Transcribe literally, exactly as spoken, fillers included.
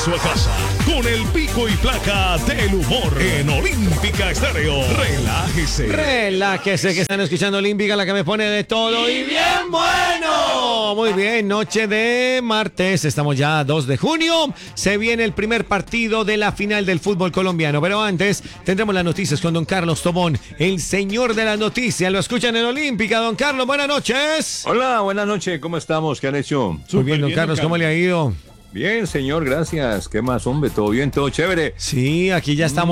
regreso a casa con el pico y placa del humor en Olímpica Estéreo. Relájese. Relájese, que están escuchando Olímpica, la que me pone de todo y bien bueno. Muy bien, noche de martes, estamos ya a dos de junio. Se viene el primer partido de la final del fútbol colombiano. Pero antes, tendremos las noticias con don Carlos Tobón, el señor de las noticias. Lo escuchan en Olímpica. Don Carlos, buenas noches. Hola, buenas noches. ¿Cómo estamos? ¿Qué han hecho? Muy bien, don Carlos, ¿cómo le ha ido? Bien, señor, gracias. ¿Qué más, hombre? ¿Todo bien? ¿Todo chévere? Sí, aquí ya estamos.